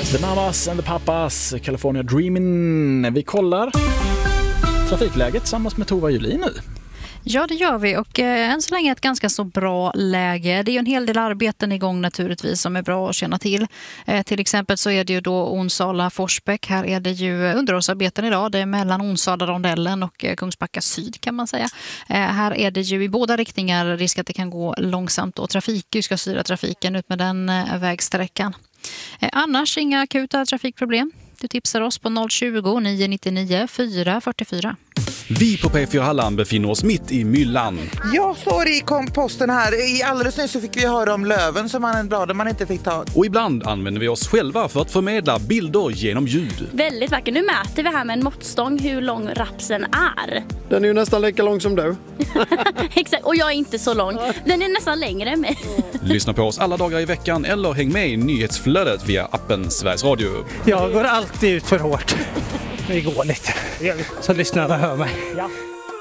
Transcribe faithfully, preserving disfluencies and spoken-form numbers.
The Mamas and the Papas, California Dreamin'. Vi kollar trafikläget tillsammans med Tova Julin nu. Ja, det gör vi och eh, än så länge ett ganska så bra läge. Det är ju en hel del arbeten igång naturligtvis som är bra att känna till. Eh, till exempel så är det ju då Onsala-Forsbäck. Här är det ju underhållsarbeten idag. Det är mellan Onsala-rondellen och eh, Kungsbacka syd kan man säga. Eh, här är det ju i båda riktningar risk att det kan gå långsamt och trafik ska styra trafiken ut med den eh, vägsträckan. Eh, annars inga akuta trafikproblem. Du tipsar oss på noll tjugo, nio nio nio, fyra fyra fyra. Vi på P fyra Halland befinner oss mitt i myllan. Jag står i komposten här. I alldeles nyss så fick vi höra om löven som man, bladen man inte fick ta. Och ibland använder vi oss själva för att förmedla bilder genom ljud. Väldigt vackert. Nu mäter vi här med en måttstång hur lång rapsen är. Den är ju nästan lika lång som du. Exakt, och jag är inte så lång. Den är nästan längre än mig. Lyssna på oss alla dagar i veckan eller häng med i nyhetsflödet via appen Sveriges Radio. Jag går alltid ut för hårt. Det går lite. Så lyssnarna hör mig. Ja.